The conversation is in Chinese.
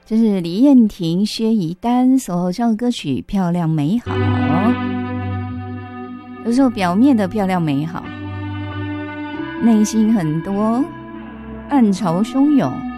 这是李燕婷、薛怡丹所唱的歌曲《漂亮美好》。有时候表面的漂亮美好，内心很多暗潮汹涌。